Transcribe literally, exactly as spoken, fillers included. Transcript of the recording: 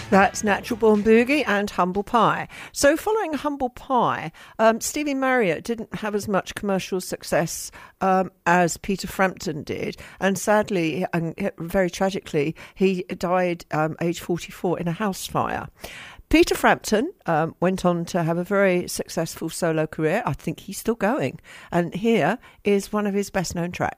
That's Natural Born Boogie and Humble Pie. So following Humble Pie, um, Stevie Marriott didn't have as much commercial success um, as Peter Frampton did. And sadly, and very tragically, he died um, age forty-four in a house fire. Peter Frampton um, went on to have a very successful solo career. I think he's still going. And here is one of his best known tracks.